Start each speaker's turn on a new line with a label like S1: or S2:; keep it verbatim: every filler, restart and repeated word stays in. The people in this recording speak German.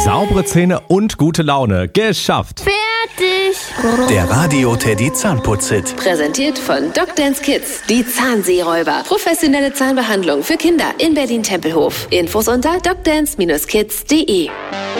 S1: Saubere Zähne und gute Laune. Geschafft.
S2: Fertig.
S3: Der Radio Teddy Zahnputz-Hit.
S4: Präsentiert von DocDance Kids. Die Zahnseeräuber. Professionelle Zahnbehandlung für Kinder in Berlin-Tempelhof. Infos unter docdance Bindestrich kids punkt de.